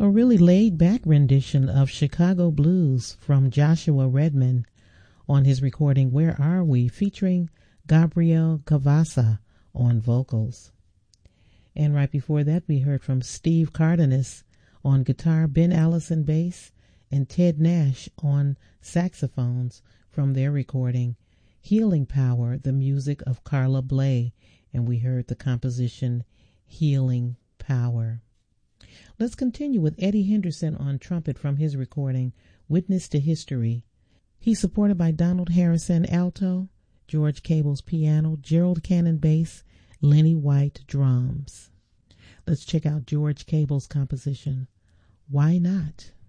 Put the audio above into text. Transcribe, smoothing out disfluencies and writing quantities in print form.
A really laid-back rendition of Chicago Blues from Joshua Redman on his recording Where Are We, featuring Gabriel Cavassa on vocals. And right before that, we heard from Steve Cardenas on guitar, Ben Allison bass, and Ted Nash on saxophones from their recording Healing Power, the music of Carla Bley, and we heard the composition Healing Power. Let's continue with Eddie Henderson on trumpet from his recording Witness to History. He's supported by Donald Harrison alto, George Cable's piano, Gerald Cannon bass, Lenny White drums. Let's check out George Cable's composition, Why Not?